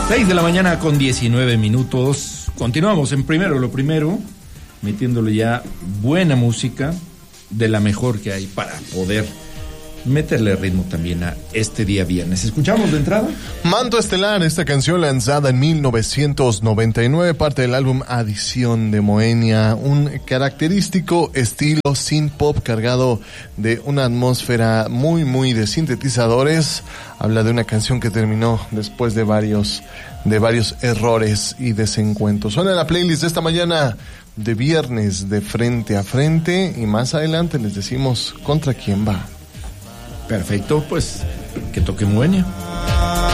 6 de la mañana con 19 minutos. Continuamos en Primero lo Primero, metiéndole ya buena música, de la mejor que hay, para poder meterle ritmo también a este día viernes. ¿Escuchamos de entrada? Manto Estelar, esta canción lanzada en 1999, parte del álbum Adición de Moenia, un característico estilo synth pop cargado de una atmósfera muy de sintetizadores. Habla de una canción que terminó después de varios errores y desencuentros. Suena la playlist de esta mañana de viernes de Frente a Frente, y más adelante les decimos contra quién va. Perfecto, pues que toque Moenia.